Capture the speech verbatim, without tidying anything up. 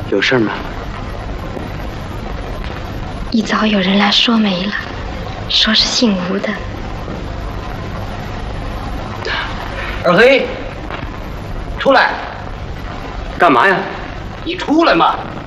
有事吗？ 一早有人来说媒了，说是姓吴的。 二黑，出来！ 干嘛呀？ 你出来嘛！